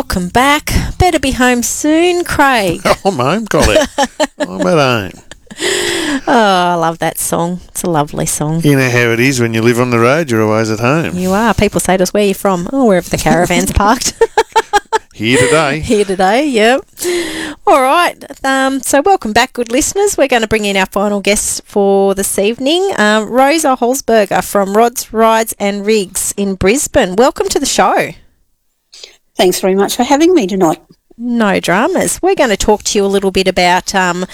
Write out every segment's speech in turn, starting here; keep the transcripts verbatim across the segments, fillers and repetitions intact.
Welcome back. Better be home soon, Craig. I'm home, Collie. I'm at home. Oh, I love that song. It's a lovely song. You know how it is when you live on the road, you're always at home. You are. People say to us, where are you from? Oh, wherever the caravan's parked. Here today. Here today, yep. All right. Um, so welcome back, good listeners. We're going to bring in our final guest for this evening, um, Rosa Holzberger from Rods, Rides and Rigs in Brisbane. Welcome to the show. Thanks very much for having me tonight. No dramas. We're going to talk to you a little bit about um,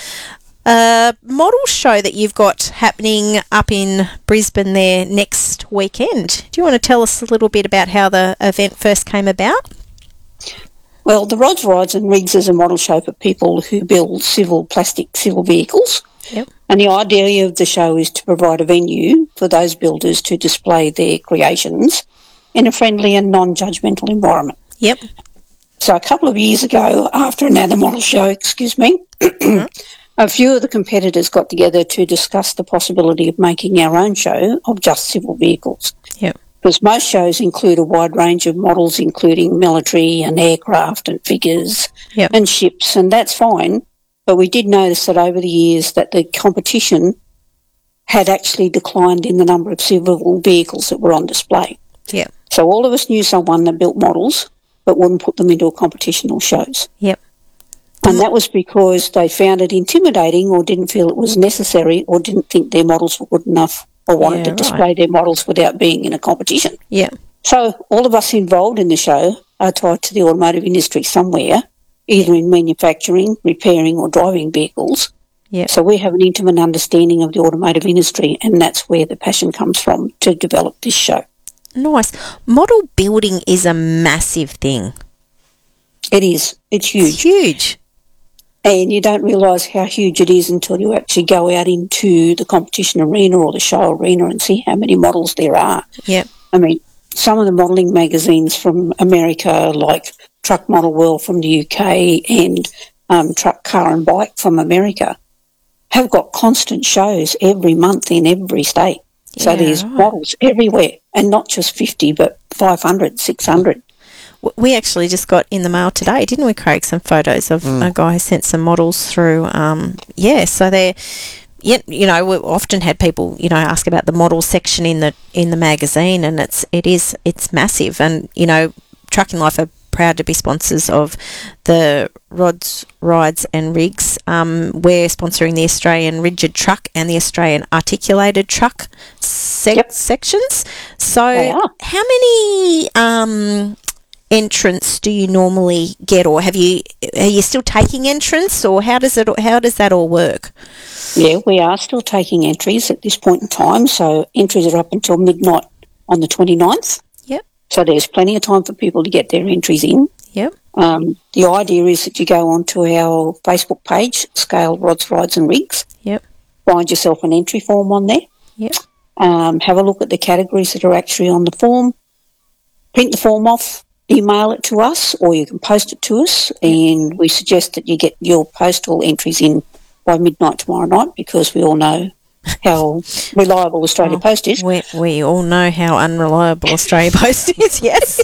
a model show that you've got happening up in Brisbane there next weekend. Do you want to tell us a little bit about how the event first came about? Well, the Rods, Rides and Rigs is a model show for people who build civil plastic civil vehicles. Yep. And the idea of the show is to provide a venue for those builders to display their creations in a friendly and non-judgmental environment. Yep. So a couple of years ago, after another model show, excuse me, Mm-hmm. a few of the competitors got together to discuss the possibility of making our own show of just civil vehicles. Yep. Because most shows include a wide range of models, including military and aircraft and figures Yep. and ships, and that's fine. But we did notice that over the years that the competition had actually declined in the number of civil vehicles that were on display. Yep. So all of us knew someone that built models but wouldn't put them into a competition or shows. Yep. And that was because they found it intimidating or didn't feel it was necessary or didn't think their models were good enough or wanted Yeah, to right. display their models without being in a competition. Yep. So all of us involved in the show are tied to the automotive industry somewhere, either in manufacturing, repairing or driving vehicles. Yep. So we have an intimate understanding of the automotive industry, and that's where the passion comes from to develop this show. Nice. Model building is a massive thing. It is. It's huge. It's huge. And you don't realise how huge it is until you actually go out into the competition arena or the show arena and see how many models there are. Yep. I mean, some of the modelling magazines from America, like Truck Model World from the U K and um, Truck, Car and Bike from America, have got constant shows every month in every state. So Yeah, there's right. models everywhere, and not just fifty, but five hundred, six hundred. W- We actually just got in the mail today, didn't we, Craig, some photos of a guy who sent some models through. Um, yeah, so they're, yeah, you know, we've often had people, you know, ask about the model section in the in the magazine, and it's it is it's massive. And you know, Trucking Life are proud to be sponsors of the Rods, Rides and Rigs. Um, we're sponsoring the Australian Rigid Truck and the Australian Articulated Truck sec- Yep. sections. So, They are. how many um, entrants do you normally get, or have you are you still taking entrants, or how does it how does that all work? Yeah, we are still taking entries at this point in time. So entries are up until midnight on the twenty-ninth. Yep. So there's plenty of time for people to get their entries in. Yep. Um, the idea is that you go onto our Facebook page, Scale Rods, Rides and Rigs, Yep. find yourself an entry form on there, Yep. um, have a look at the categories that are actually on the form, print the form off, email it to us, or you can post it to us, and we suggest that you get your postal entries in by midnight tomorrow night, because we all know how reliable Australia Oh, Post is. We we all know how unreliable Australia Post is. Yes.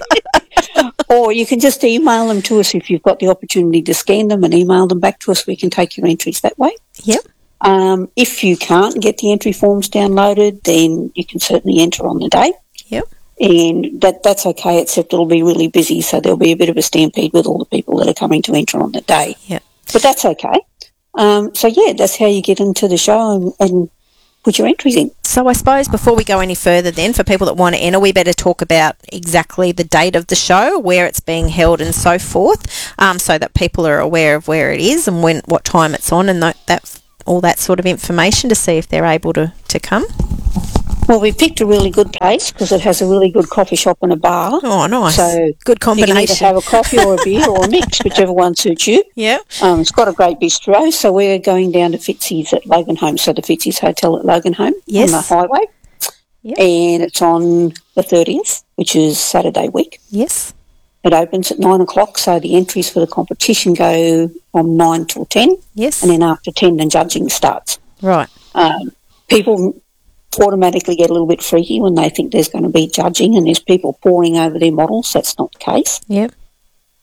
Or you can just email them to us if you've got the opportunity to scan them and email them back to us. We can take your entries that way. Yep. Um, if you can't get the entry forms downloaded, then you can certainly enter on the day. Yep. And that that's okay, except it'll be really busy, so there'll be a bit of a stampede with all the people that are coming to enter on the day. Yep. But that's okay. Um, so, yeah, that's how you get into the show and, and put your entries in. So I suppose before we go any further then, for people that want to enter, we better talk about exactly the date of the show, where it's being held and so forth, um, so that people are aware of where it is and when, what time it's on, and that, that all that sort of information to see if they're able to, to come. Well, we picked a really good place because it has a really good coffee shop and a bar. Oh, nice. So Good you can either combination. have a coffee or a beer or a mix, whichever one suits you. Yeah. Um, it's got a great bistro, so we're going down to Fitzy's at Loganholme, so the Fitzy's Hotel at Loganholme Yes. on the highway. Yep. And it's on the thirtieth, which is Saturday week. Yes. It opens at nine o'clock, so the entries for the competition go from nine till ten, Yes. and then after ten the judging starts. Right. Um, people automatically get a little bit freaky when they think there's going to be judging and there's people pouring over their models. That's not the case. Yep.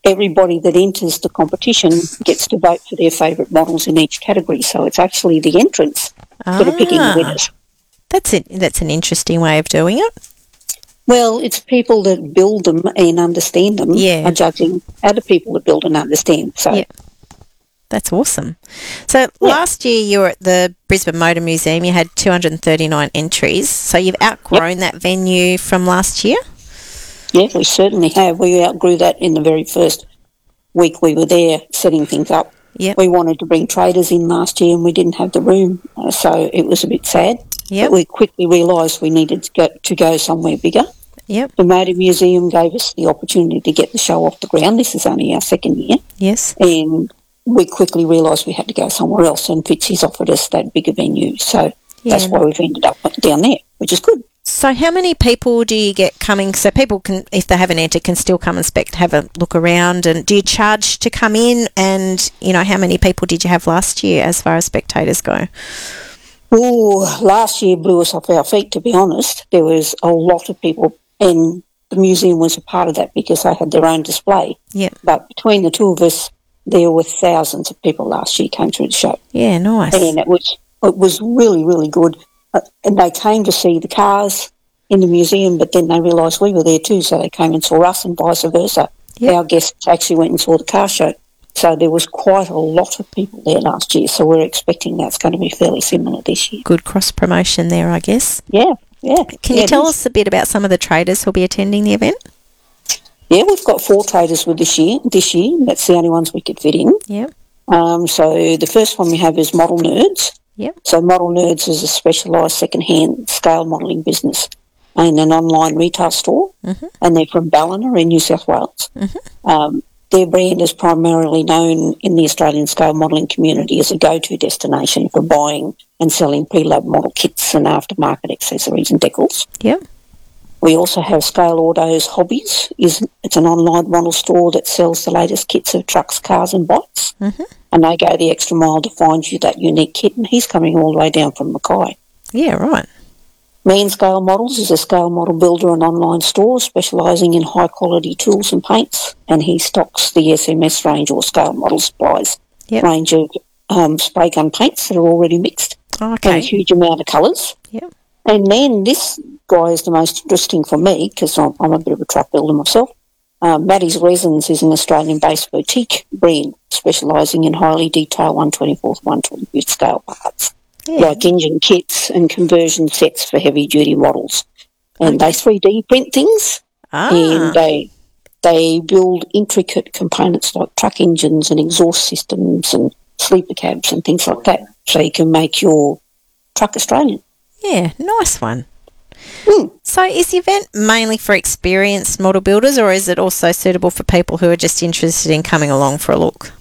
everybody that enters the competition gets to vote for their favourite models in each category. So it's actually the entrants that are picking the winners. That's it. That's an interesting way of doing it. Well, it's people that build them and understand them Yeah. are judging other people that build and understand. So, Yeah. That's awesome. So last year you were at the Brisbane Motor Museum. You had two hundred thirty-nine entries. So you've outgrown that venue from last year? yeah, we certainly have. We outgrew that in the very first week we were there setting things up. Yep. We wanted to bring traders in last year and we didn't have the room, uh, so it was a bit sad. Yep. But we quickly realised we needed to go, to go somewhere bigger. Yep. The Motor Museum gave us the opportunity to get the show off the ground. This is only our second year. Yes. And we quickly realised we had to go somewhere else, and Fitzy's offered us that bigger venue. So Yeah. that's why we've ended up down there, which is good. So how many people do you get coming? So people can, if they haven't entered, can still come and spec, have a look around. And do you charge to come in? And, you know, how many people did you have last year as far as spectators go? Oh, last year blew us off our feet, to be honest. There was a lot of people, and the museum was a part of that because they had their own display. Yeah. But between the two of us, there were thousands of people last year came through the show. Yeah, nice. And it was, it was really, really good. Uh, and they came to see the cars in the museum, but then they realised we were there too, so they came and saw us and vice versa. Yep. Our guests actually went and saw the car show. So there was quite a lot of people there last year, so we're expecting that's going to be fairly similar this year. Good cross-promotion there, I guess. Yeah, yeah. Can yeah, you tell it is. us a bit about some of the traders who'll be attending the event? Yeah, we've got four traders with this year. This year, that's the only ones we could fit in. Yep. Um, so the first one we have is Model Nerds. Yep. So Model Nerds is a specialised second-hand scale modelling business and an online retail store, Mm-hmm. and they're from Ballina in New South Wales. Mm-hmm. Um, their brand is primarily known in the Australian scale modelling community as a go-to destination for buying and selling pre-lab model kits and aftermarket accessories and decals. Yep. We also have Scale Autos Hobbies. Is It's an online model store that sells the latest kits of trucks, cars and bikes. Mm-hmm. And they go the extra mile to find you that unique kit, and he's coming all the way down from Mackay. Yeah, right. Me and Scale Models is a scale model builder and online store specialising in high-quality tools and paints, and he stocks the S M S range or Scale Model supplies Yep. range of um, spray gun paints that are already mixed Oh, and a okay. huge amount of colours. Yep. And then this guy is the most interesting for me because I'm, I'm a bit of a truck builder myself. Uh, Maddie's Resins is an Australian-based boutique brand specialising in highly detailed one twenty-fourth, one twenty-fifth scale parts, Yeah. like engine kits and conversion sets for heavy-duty models. And they three D print things, Ah. and they they build intricate components like truck engines and exhaust systems and sleeper cabs and things like that, so you can make your truck Australian. Yeah, nice one. Hmm. So is the event mainly for experienced model builders, or is it also suitable for people who are just interested in coming along for a look?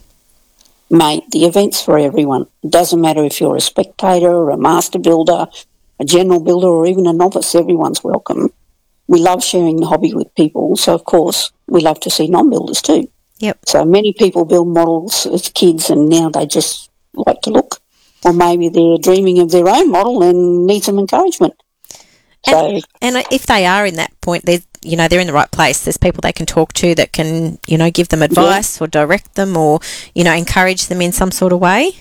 Mate, the event's for everyone. It doesn't matter if you're a spectator or a master builder, a general builder, or even a novice. Everyone's welcome. We love sharing the hobby with people, so of course we love to see non-builders too. Yep. So many people build models as kids and now they just like to look. Or maybe they're dreaming of their own model and need some encouragement. So, And, and if they are in that point, they're, you know, they're in the right place. There's people they can talk to that can, you know, give them advice or direct them or, you know, encourage them in some sort of way.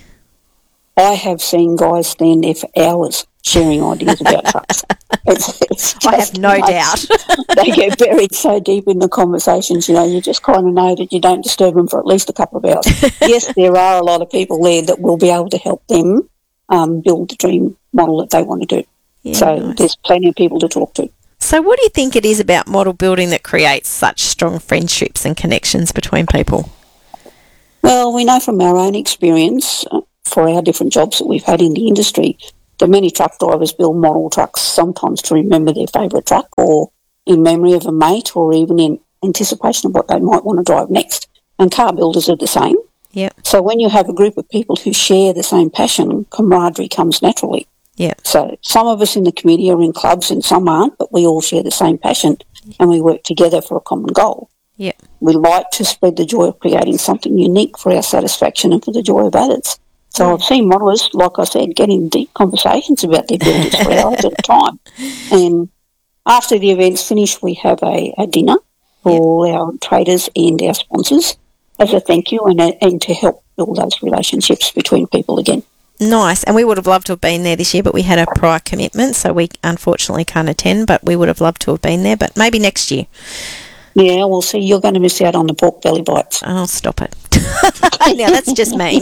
I have seen guys stand there for hours sharing ideas about trucks. It's, it's I have just no nuts. doubt. They get buried so deep in the conversations, you know, you just kind of know that you don't disturb them for at least a couple of hours. Yes, there are a lot of people there that will be able to help them um, build the dream model that they want to do. Yeah, so nice. there's plenty of people to talk to. So what do you think it is about model building that creates such strong friendships and connections between people? Well, we know from our own experience uh, for our different jobs that we've had in the industry that many truck drivers build model trucks sometimes to remember their favourite truck or in memory of a mate or even in anticipation of what they might want to drive next. And car builders are the same. Yep. So when you have a group of people who share the same passion, camaraderie comes naturally. Yeah. So some of us in the community are in clubs and some aren't, but we all share the same passion and we work together for a common goal. Yeah. We like to spread the joy of creating something unique for our satisfaction and for the joy of others. So Yeah. I've seen modellers, like I said, get in deep conversations about their builders for hours at a time. And after the event's finished, we have a, a dinner for all our traders and our sponsors as a thank you and, a, and to help build those relationships between people again. Nice. And we would have loved to have been there this year, but we had a prior commitment, so we unfortunately can't attend, but we would have loved to have been there, but maybe next year. Yeah, well, see, you're going to miss out on the pork belly bites. Oh, stop it. Now, that's just mean.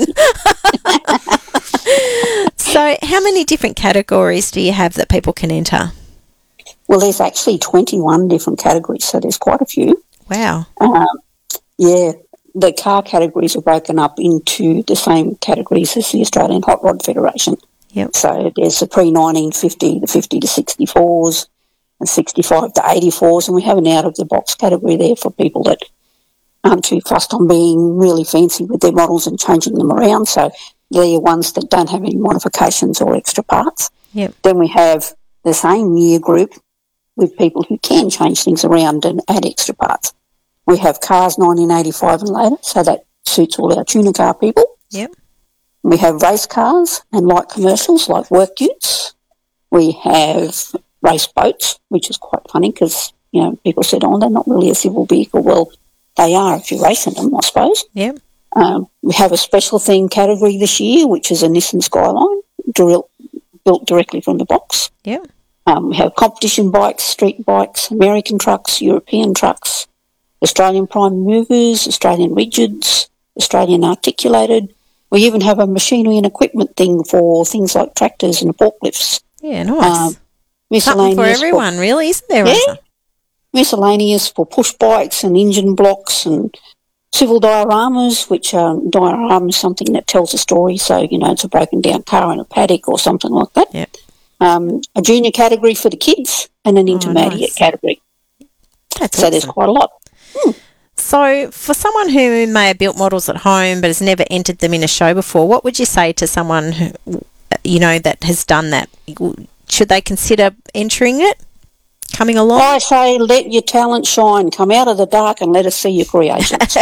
So how many different categories do you have that people can enter? Well, there's actually twenty-one different categories, so there's quite a few. Wow. Um, yeah, the car categories are broken up into the same categories as the Australian Hot Rod Federation. Yep. So there's the pre nineteen fifty, the fifty to sixty-fours, and sixty-five to eighty-fours, and we have an out-of-the-box category there for people that aren't too fussed on being really fancy with their models and changing them around. So they're ones that don't have any modifications or extra parts. Yep. Then we have the same year group with people who can change things around and add extra parts. We have cars nineteen eighty-five and later, so that suits all our tuner car people. Yep. We have race cars and light commercials like work utes. We have race boats, which is quite funny because, you know, people said, oh, they're not really a civil vehicle. Well, they are if you're racing them, I suppose. Yep. Um, we have a special theme category this year, which is a Nissan Skyline, drill, built directly from the box. Yep. Um, we have competition bikes, street bikes, American trucks, European trucks, Australian prime movers, Australian rigids, Australian articulated. We even have a machinery and equipment thing for things like tractors and forklifts. Yeah, nice. Um, Something for everyone, for, really, isn't there, yeah, Rosa? Miscellaneous for push bikes and engine blocks and civil dioramas, which are diorama is something that tells a story. So, you know, it's a broken down car in a paddock or something like that. Yep. Um, a junior category for the kids and an intermediate oh, nice. category. That's so awesome. There's quite a lot. Hmm. So for someone who may have built models at home but has never entered them in a show before, what would you say to someone who, you know, that has done that? Should they consider entering it, coming along? I say let your talent shine. Come out of the dark and let us see your creations.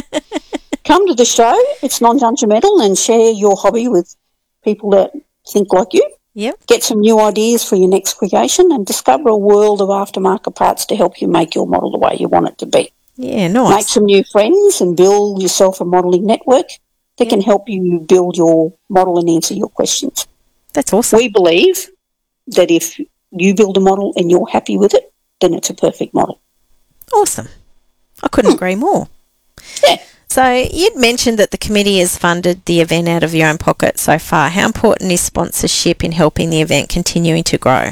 Come to the show. It's non-judgmental and share your hobby with people that think like you. Yep. Get some new ideas for your next creation and discover a world of aftermarket parts to help you make your model the way you want it to be. Yeah, nice. Make some new friends and build yourself a modelling network that yep. can help you build your model and answer your questions. That's awesome. We believe that if you build a model and you're happy with it, then it's a perfect model. Awesome. I couldn't hmm. agree more. Yeah. So you'd mentioned that the committee has funded the event out of your own pocket so far. How important is sponsorship in helping the event continuing to grow?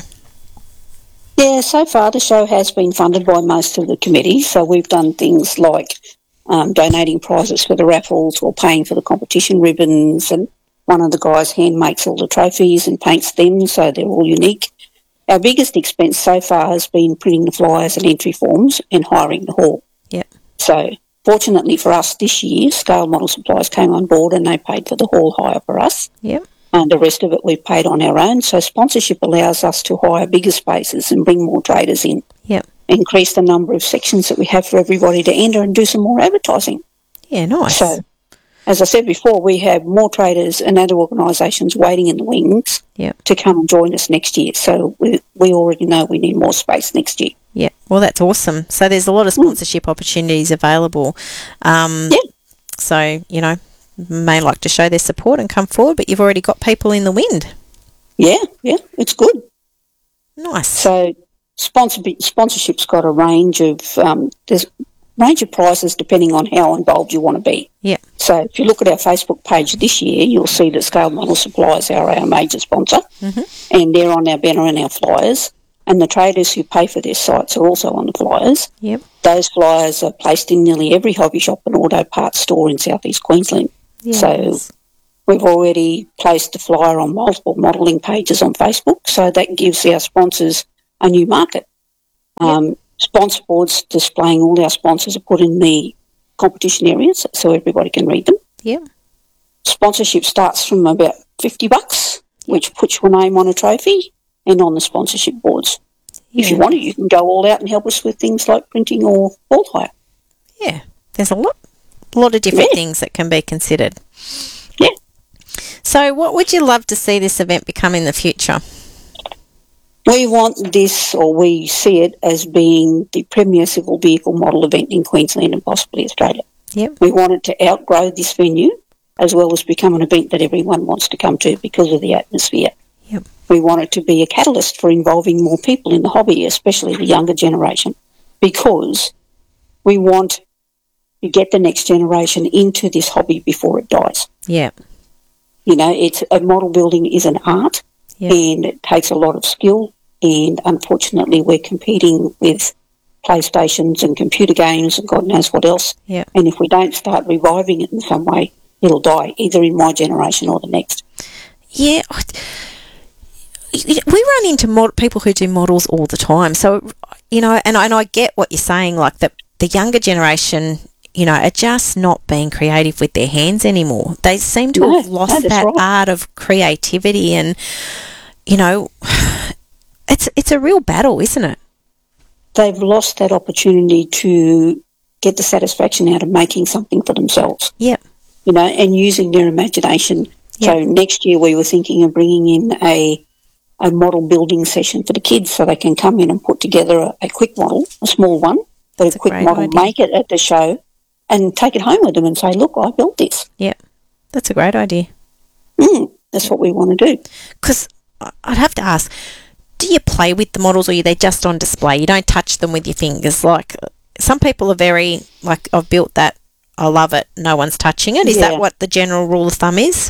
Yeah, so far the show has been funded by most of the committee. So we've done things like um, donating prizes for the raffles or paying for the competition ribbons, and one of the guys hand makes all the trophies and paints them so they're all unique. Our biggest expense so far has been printing the flyers and entry forms and hiring the hall. Yep. So fortunately for us this year, Scale Model Supplies came on board and they paid for the hall hire for us. Yep. And the rest of it we've paid on our own. So sponsorship allows us to hire bigger spaces and bring more traders in. Yep. Increase the number of sections that we have for everybody to enter and do some more advertising. Yeah, nice. So, as I said before, we have more traders and other organisations waiting in the wings yep. to come and join us next year. So we we already know we need more space next year. Yeah, well, that's awesome. So there's a lot of sponsorship mm. opportunities available. Um, yeah. So, you know, may like to show their support and come forward, but you've already got people in the wind. Yeah, yeah, it's good. Nice. So sponsor, sponsorship's got a range of um, there's range of prices depending on how involved you want to be. Yeah. So if you look at our Facebook page this year, you'll see that Scale Model Supplies are our major sponsor, mm-hmm. and they're on our banner and our flyers. And the traders who pay for their sites are also on the flyers. Yep. Those flyers are placed in nearly every hobby shop and auto parts store in southeast Queensland. Yes. So we've already placed the flyer on multiple modelling pages on Facebook, so that gives our sponsors a new market. Yep. Um, sponsor boards displaying all our sponsors are put in the competition areas so everybody can read them. Yep. Sponsorship starts from about fifty bucks, yep. which puts your name on a trophy and on the sponsorship boards. Yeah. If you want to, you can go all out and help us with things like printing or ball hire. Yeah, there's a lot, a lot of different yeah. things that can be considered. Yeah. So what would you love to see this event become in the future? We want this, or we see it as being the premier civil vehicle model event in Queensland and possibly Australia. Yep. We want it to outgrow this venue as well as become an event that everyone wants to come to because of the atmosphere. Yep. We want it to be a catalyst for involving more people in the hobby, especially the younger generation, because we want to get the next generation into this hobby before it dies. Yeah. You know, it's a model building is an art. Yep. And it takes a lot of skill, and unfortunately we're competing with PlayStations and computer games and God knows what else. Yep. And if we don't start reviving it in some way, it'll die, either in my generation or the next. Yeah. We run into mod- people who do models all the time. So, you know, and, and I get what you're saying, like that the younger generation, you know, are just not being creative with their hands anymore. They seem to No, have lost no, that's that right. art of creativity, and, you know, it's it's a real battle, isn't it? They've lost that opportunity to get the satisfaction out of making something for themselves, Yep. you know, and using their imagination. So Yep. next year we were thinking of bringing in a a model building session for the kids so they can come in and put together a, a quick model, a small one, but That's a a quick great model, idea. make it at the show and take it home with them and say, look, I built this. Yep. That's a great idea. Mm, that's what we want to do. Because I'd have to ask, do you play with the models, or are they just on display? You don't touch them with your fingers. Like, some people are very, like, I've built that, I love it, no one's touching it. Is Yeah. that what the general rule of thumb is?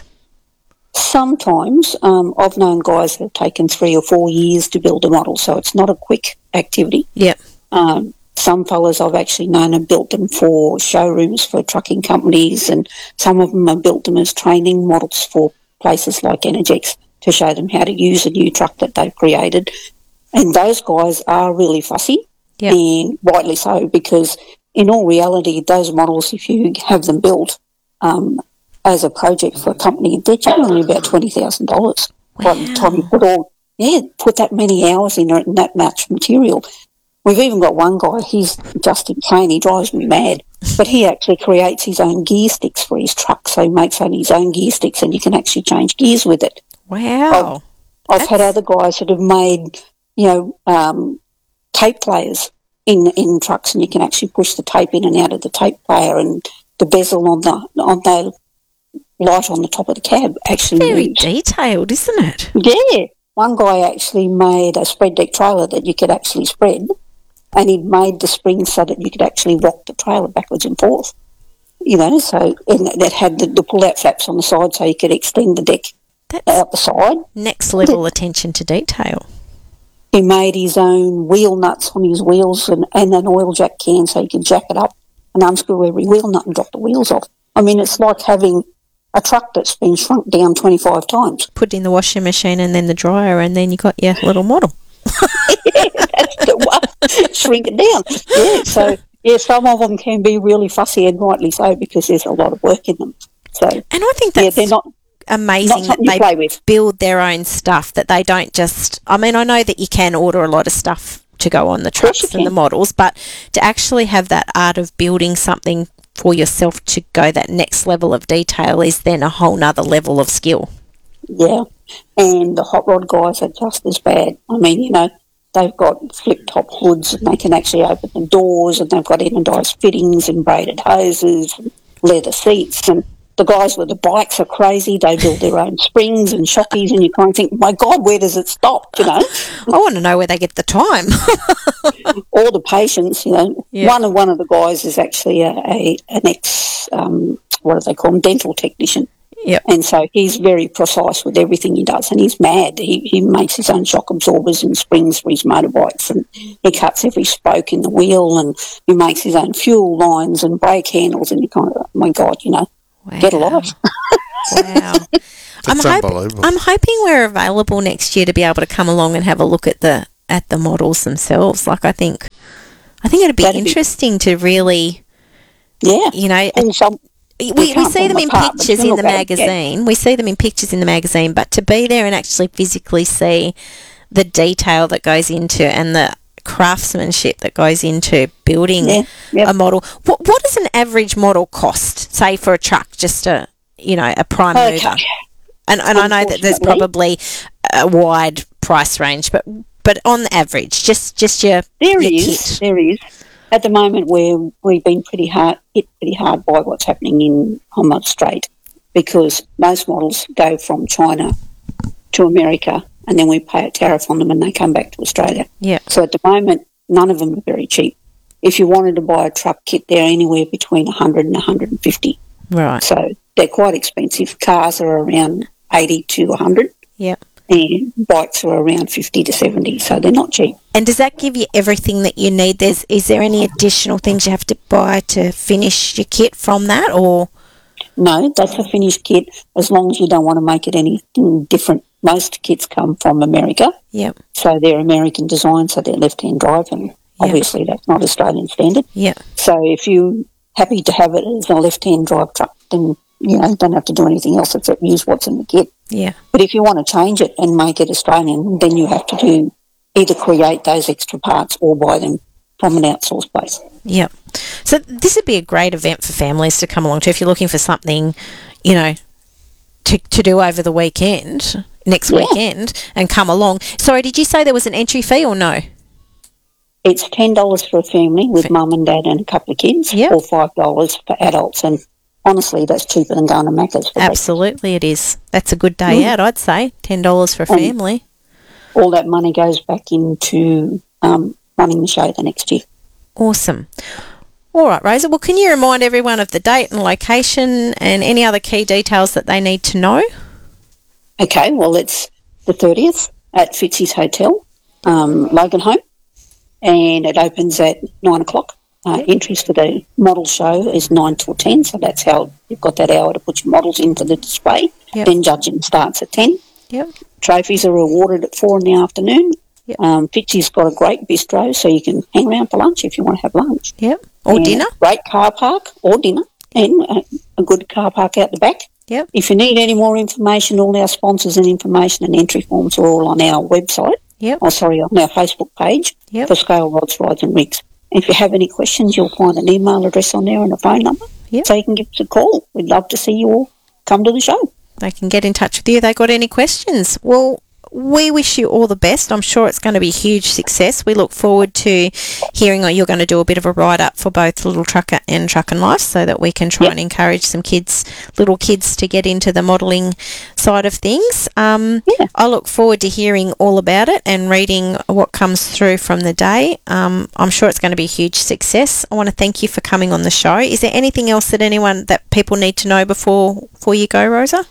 Sometimes um, I've known guys that have taken three or four years to build a model, so it's not a quick activity. Yep. Um, some fellas I've actually known have built them for showrooms for trucking companies, and some of them have built them as training models for places like Energex to show them how to use a new truck that they've created. And those guys are really fussy, Yep. and rightly so, because in all reality, those models, if you have them built um, as a project for a company, they're generally about twenty thousand dollars by the time you put all, yeah, put that many hours in it and that much material. We've even got one guy, he's Justin Kane, he drives me mad, but he actually creates his own gear sticks for his truck, so he makes only his own gear sticks and you can actually change gears with it. Wow. I've had other guys that have made, you know, um, tape players in in trucks, and you can actually push the tape in and out of the tape player, and the bezel on the on the light on the top of the cab actually Very moves. detailed, isn't it? Yeah. One guy actually made a spread deck trailer that you could actually spread, and he'd made the springs so that you could actually rock the trailer backwards and forth. You know, so and that had the, the pull-out flaps on the side so you could extend the deck That's out the side. next level attention to detail. He made his own wheel nuts on his wheels and, and an oil jack can so you could jack it up and unscrew every wheel nut and drop the wheels off. I mean, it's like having a truck that's been shrunk down twenty-five times. Put it in the washing machine and then the dryer, and then you got your little model. Yeah, that's the one. Shrink it down. Yeah, so, yeah, some of them can be really fussy, and rightly so, because there's a lot of work in them. So, And I think yeah, that's they're not, amazing not that something they you play with. build their own stuff, that they don't just, I mean, I know that you can order a lot of stuff to go on the course trucks you and the can. models, but to actually have that art of building something for yourself to go that next level of detail is then a whole nother level of skill. Yeah, and the hot rod guys are just as bad. I mean, you know, they've got flip-top hoods and they can actually open the doors, and they've got anodized fittings and braided hoses and leather seats. And the guys with the bikes are crazy. They build their own springs and shockeys, and you kind of think, my God, where does it stop, you know? I want to know where they get the time. All the patience, you know. Yeah. One of one of the guys is actually a, a an ex, um, what do they call him, dental technician. Yep. And so he's very precise with everything he does, and he's mad. He he makes his own shock absorbers and springs for his motorbikes, and he cuts every spoke in the wheel, and he makes his own fuel lines and brake handles, and you kind of, oh my God, you know, Wow. get a life. Wow. I'm, That's hope- unbelievable. I'm hoping we're available next year to be able to come along and have a look at the at the models themselves. Like, I think I think it'd be That'd be- interesting to really, Yeah. you know, And some, we, you we can't see pull them in apart, but pictures you in look the at it, yeah. magazine. We see them in pictures in the magazine, but to be there and actually physically see the detail that goes into and the craftsmanship that goes into building Yeah, yep. a model. What what does an average model cost, say, for a truck, just a, you know, a prime Okay. mover? And and I know that there's Unfortunately- probably a wide price range, but but on the average, just just your There your is, kit. there is. At the moment, we're, we've been pretty hard, hit pretty hard by what's happening in Hormuz Strait, because most models go from China to America, and then we pay a tariff on them and they come back to Australia. Yeah. So at the moment, none of them are very cheap. If you wanted to buy a truck kit, they're anywhere between one hundred and one hundred fifty. Right. So they're quite expensive. Cars are around eighty to one hundred, Yeah. and bikes are around fifty to seventy, so they're not cheap. And does that give you everything that you need? There's is there any additional things you have to buy to finish your kit from that, or? No, that's a finished kit, as long as you don't want to make it anything different. Most kits come from America, Yep. so they're American design, so they're left-hand drive, and obviously that's not Australian standard. Yep. So if you're happy to have it as a left-hand drive truck, then, you know, you don't have to do anything else except use what's in the kit. Yeah. But if you want to change it and make it Australian, then you have to do either create those extra parts or buy them from an outsourced place. Yep. So this would be a great event for families to come along to if you're looking for something, you know, to to do over the weekend, next Yeah. weekend, and come along. Sorry, did you say there was an entry fee or no? It's ten dollars for a family with mum and dad and a couple of kids, Yep. or five dollars for adults. And honestly, that's cheaper than going to Macca's for breakfast. Absolutely, it is. That's a good day Mm. out, I'd say. Ten dollars for a Um, family. All that money goes back into um, running the show the next year. Awesome. All right, Rosa. Well, can you remind everyone of the date and location and any other key details that they need to know? Okay, well, it's the thirtieth at Fitzy's Hotel, um, Loganholme, and it opens at nine o'clock. Uh, entries for the model show is nine till ten, so that's how you've got that hour to put your models into the display. Yep. Then judging starts at ten. Yep. Trophies are awarded at four in the afternoon. Yep. Um, Fitzy's got a great bistro, so you can hang around for lunch if you want to have lunch. Yep. Or And dinner. Great car park or dinner, and uh, a good car park out the back. Yep. If you need any more information, all our sponsors and information and entry forms are all on our website. Yep. Oh, sorry, on our Facebook page Yep. for Scale Rods, Rides and Rigs. If you have any questions, you'll find an email address on there and a phone number. Yep. So you can give us a call. We'd love to see you all come to the show. They can get in touch with you if they got any questions. Well, we wish you all the best. I'm sure it's going to be a huge success. We look forward to hearing that you're going to do a bit of a write-up for both Little Trucker and Truck and Life so that we can try Yep. and encourage some kids, little kids, to get into the modelling side of things. Um, Yeah. I look forward to hearing all about it and reading what comes through from the day. Um, I'm sure it's going to be a huge success. I want to thank you for coming on the show. Is there anything else that anyone, that people need to know before, before you go, Rosa?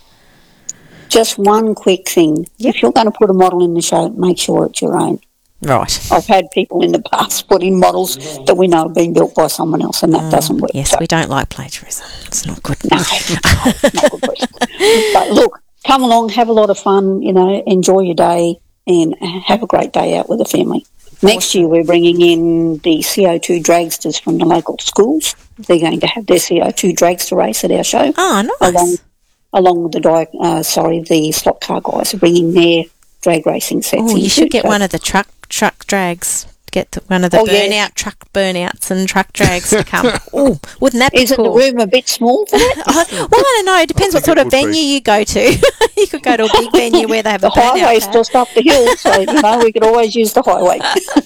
Just one quick thing. Yep. If you're going to put a model in the show, make sure it's your own. Right. I've had people in the past put in models that we know have been built by someone else, and that doesn't work. Yes, So, we don't like plagiarism. It's not good. no, not good question. But look, come along, have a lot of fun, you know, enjoy your day, and have a great day out with the family. Next year, we're bringing in the C O two dragsters from the local schools. They're going to have their C O two dragster race at our show. Oh, nice. Along, along with the di- uh, sorry, the slot car guys are bringing their drag racing sets. Oh, in you should too, get so- one of the truck truck drags. Get the, one of the Oh, yeah. burnout truck burnouts and truck drags to come. Oh, wouldn't that be Isn't cool? the room a bit small for that? Oh, well, I don't know. It depends what think sort it of would be. venue you go to. You could go to a big venue where they have The a burnout highway's pad. just up the hill, so, you know, we could always use the highway.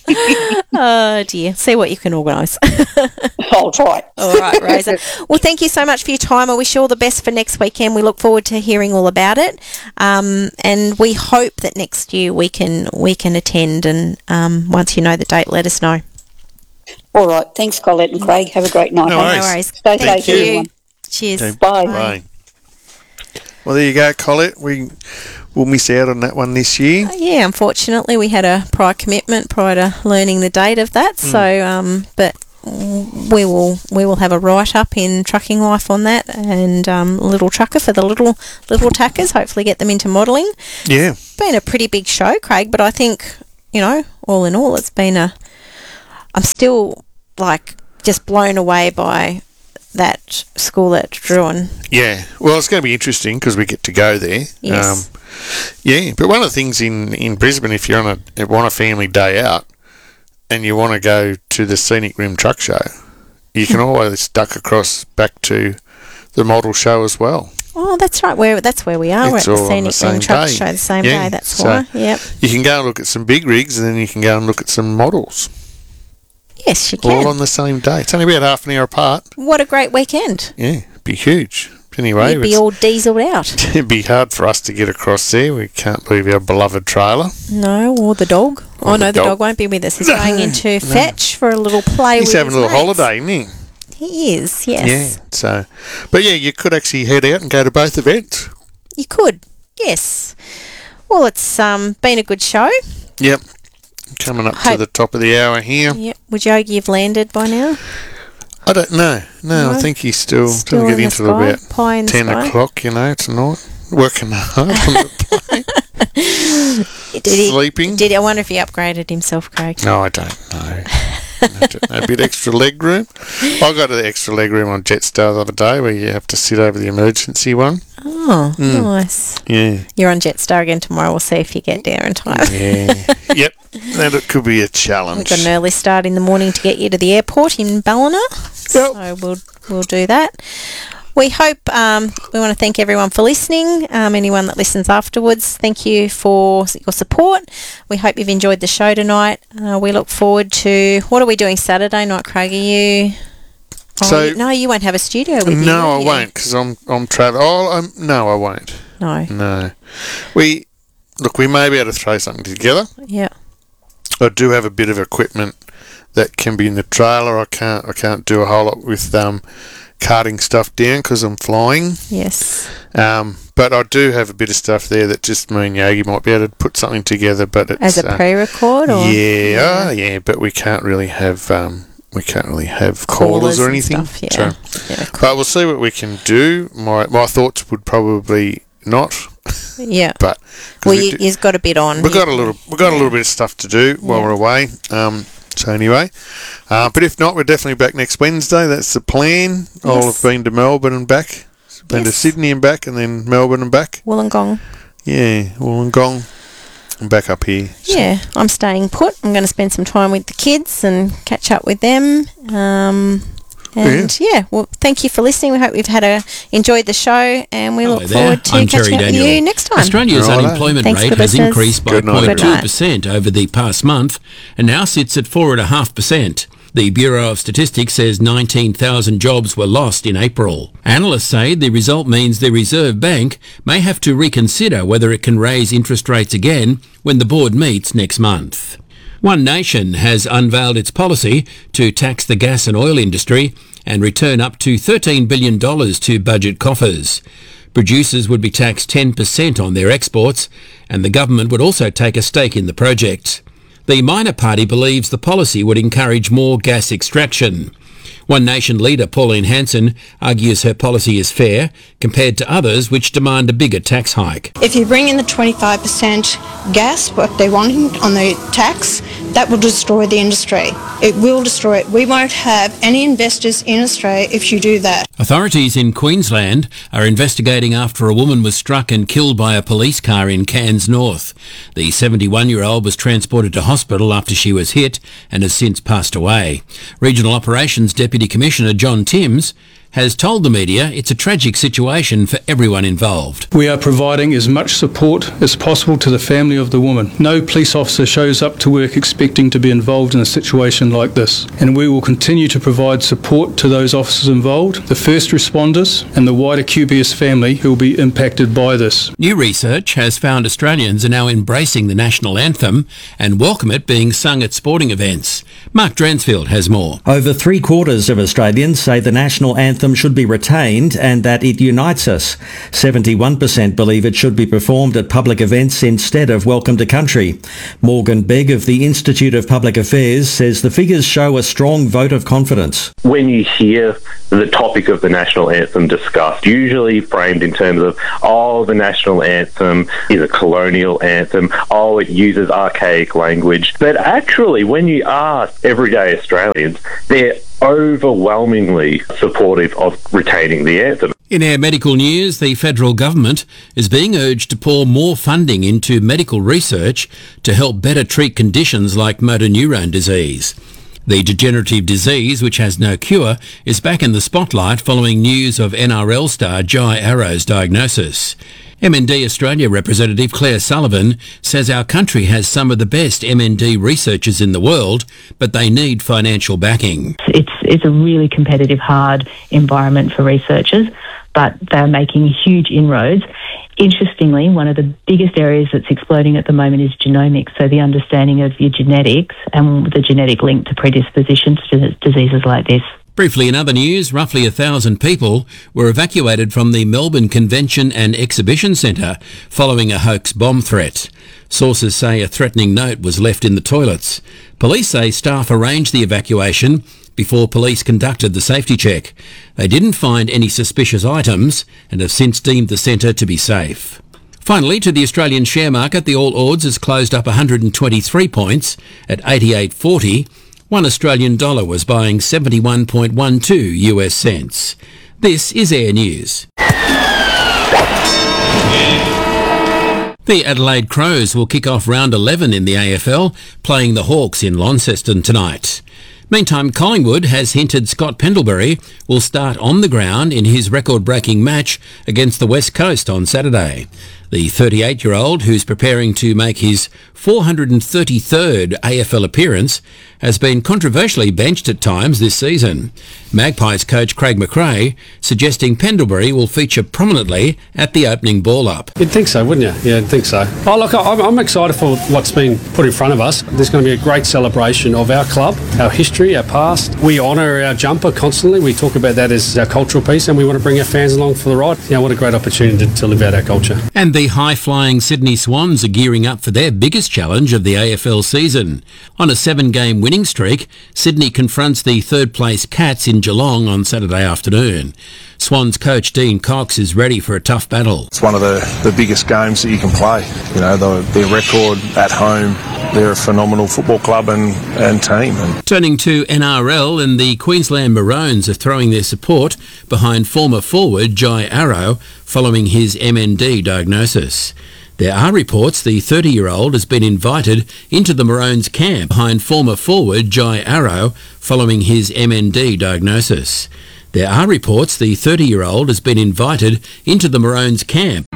Oh dear. See what you can organise. I'll try. All right, Rosa. Well, thank you so much for your time. I wish you all the best for next weekend. We look forward to hearing all about it, um, and we hope that next year we can we can attend. And um, once you know the date, let us know. All right. Thanks, Colette and Craig. Have a great night. No mate. worries. No worries. Stay Thank safe, you. everyone. Cheers. Okay. Bye. Bye. Well, there you go, Colette. We will miss out on that one this year. Uh, yeah, unfortunately, we had a prior commitment prior to learning the date of that. So, um, but we will we will have a write up in Trucking Life on that, and um, Little Trucker for the little little tackers. Hopefully, get them into modelling. Yeah. Been a pretty big show, Craig, but I think, you know, all in all, it's been a. I'm still like just blown away by that school at Druin. Yeah. Well, it's going to be interesting because we get to go there. Yes. Um, yeah. But one of the things in, in Brisbane, if you're on a want a family day out and you want to go to the Scenic Rim Truck Show, you can always duck across back to the model show as well. Oh, that's right. Where that's where we are. It's We're at the all on the Scenic Scene same Truck day. Show the same Yeah, day. That's so why. Yep. You can go and look at some big rigs, and then you can go and look at some models, Yes, you can. all on the same day. It's only about half an hour apart. What a great weekend. Yeah, it'd be huge. Anyway, You'd be it's- all dieselled out. it'd be hard for us to get across there. We can't leave our beloved trailer. No, or the dog. Or oh, the no, the dog. dog won't be with us. He's No, going into no. Fetch for a little play He's with having a his little mates. holiday, isn't he? He is, yes. Yeah. So, but yeah, you could actually head out and go to both events. You could, yes. Well, it's um been a good show. Yep. Coming up to Hope- the top of the hour here. Yep. Would Yogi have landed by now? I don't know. No, I No? think he's still, Still going to in get the into sky? about Pie in the ten sky? o'clock, you know, tonight. Working hard on the plane. Did he, Sleeping. Did I wonder if he upgraded himself, Craig? No, I don't know. A bit extra leg room. I got an extra leg room on Jetstar the other day where you have to sit over the emergency one. Oh, Mm. nice. Yeah. You're on Jetstar again tomorrow. We'll see if you get there in time. Yeah. Yep. That it could be a We've challenge. got an early start in the morning to get you to the airport in Ballina. Yep. So we'll we'll do that. We hope um, we want to thank everyone for listening. Um, anyone that listens afterwards, thank you for your support. We hope you've enjoyed the show tonight. Uh, we look forward to what are we doing Saturday night, Craig? Are you? Oh, So- you- no, you won't have a studio with you. No, I will you? won't because I'm I'm traveling. Oh, I'm, no, I won't. No. No. We look. We may be able to throw something together. Yeah. I do have a bit of equipment that can be in the trailer. I can't. I can't do a whole lot with um, carting stuff down because I'm flying. Yes. Um, but I do have a bit of stuff there that just me and Yogi might be able to put something together. But it's As a uh, pre-record, or yeah, oh, yeah. But we can't really have. Um, we can't really have Callers callers or and anything. stuff, yeah. So, Yeah. but we'll see what we can do. My my thoughts would probably not. Yeah. But 'cause Well, we you, do- you've got a bit on. We've got a You- little, we've got a little bit of stuff to do while Yeah. we're away. Um, so anyway, uh, but if not, we're definitely back next Wednesday. That's the plan. I'll have Yes. been to Melbourne and back. Been to Yes. Sydney and back, and then Melbourne and back. Wollongong. Yeah, Wollongong, and back up here. So- Yeah, I'm staying put. I'm going to spend some time with the kids and catch up with them. Um, and yeah. well, thank you for listening. We hope you've had a enjoyed the show, and we Hello look there. forward to I'm catching Terry up with Daniel. you next time. Australia's Righto. unemployment Thanks, rate good has listeners. increased by Good night, zero point two everyone. percent over the past month and now sits at four point five percent. The Bureau of Statistics says nineteen thousand jobs were lost in April. Analysts say the result means the Reserve Bank may have to reconsider whether it can raise interest rates again when the board meets next month. One Nation has unveiled its policy to tax the gas and oil industry and return up to thirteen billion dollars to budget coffers. Producers would be taxed ten percent on their exports, and the government would also take a stake in the project. The minor party believes the policy would encourage more gas extraction. One Nation leader Pauline Hanson argues her policy is fair compared to others which demand a bigger tax hike. If you bring in the twenty-five percent gas, what they're wanting on the tax, that will destroy the industry. It will destroy it. We won't have any investors in Australia if you do that. Authorities in Queensland are investigating after a woman was struck and killed by a police car in Cairns North. The seventy-one-year-old was transported to hospital after she was hit and has since passed away. Regional Operations Deputy Commissioner John Timms has told the media it's a tragic situation for everyone involved. We are providing as much support as possible to the family of the woman. No police officer shows up to work expecting to be involved in a situation like this, and we will continue to provide support to those officers involved, the first responders and the wider Q B S family who will be impacted by this. New research has found Australians are now embracing the national anthem and welcome it being sung at sporting events. Mark Dransfield has more. Over three quarters of Australians say the national anthem should be retained and that it unites us. seventy-one percent believe it should be performed at public events instead of Welcome to Country. Morgan Begg of the Institute of Public Affairs says the figures show a strong vote of confidence. When you hear the topic of the national anthem discussed, usually framed in terms of, oh, the national anthem is a colonial anthem, oh, it uses archaic language. But actually, when you ask everyday Australians, they're overwhelmingly supportive of retaining the anthem. In our medical news, the federal government is being urged to pour more funding into medical research to help better treat conditions like motor neurone disease. The degenerative disease, which has no cure, is back in the spotlight following news of N R L star Jai Arrow's diagnosis. M N D Australia representative Claire Sullivan says our country has some of the best M N D researchers in the world, but they need financial backing. It's, it's a really competitive, hard environment for researchers, but they're making huge inroads. Interestingly, one of the biggest areas that's exploding at the moment is genomics, so the understanding of your genetics and the genetic link to predispositions to diseases like this. Briefly, in other news, roughly a thousand people were evacuated from the Melbourne Convention and Exhibition Centre following a hoax bomb threat. Sources say a threatening note was left in the toilets. Police say staff arranged the evacuation before police conducted the safety check. They didn't find any suspicious items and have since deemed the centre to be safe. Finally, to the Australian share market, the All Ords has closed up one hundred twenty-three points at eighty-eight forty. One Australian dollar was buying seventy-one point one two U S cents. This is Air News. The Adelaide Crows will kick off round eleven in the A F L, playing the Hawks in Launceston tonight. Meantime, Collingwood has hinted Scott Pendlebury will start on the ground in his record-breaking match against the West Coast on Saturday. The thirty-eight-year-old, who's preparing to make his four hundred thirty-third A F L appearance, has been controversially benched at times this season. Magpies coach Craig McRae suggesting Pendlebury will feature prominently at the opening ball-up. You'd think so, wouldn't you? Yeah, I'd think so. Oh, look, I'm, I'm excited for what's been put in front of us. There's going to be a great celebration of our club, our history, our past. We honour our jumper constantly. We talk about that as our cultural piece, and we want to bring our fans along for the ride. Yeah, what a great opportunity to, to live out our culture. And the high-flying Sydney Swans are gearing up for their biggest challenge of the A F L season. On a seven-game winning streak, Sydney confronts the third-place Cats in Geelong on Saturday afternoon. Swans coach Dean Cox is ready for a tough battle. It's one of the, the biggest games that you can play. You know, the, their record at home, they're a phenomenal football club and, and team. And Turning to N R L, and the Queensland Maroons are throwing their support behind former forward Jai Arrow following his M N D diagnosis. There are reports the thirty-year-old has been invited into the Maroons camp behind former forward Jai Arrow following his M N D diagnosis. There are reports the thirty-year-old has been invited into the Maroons camp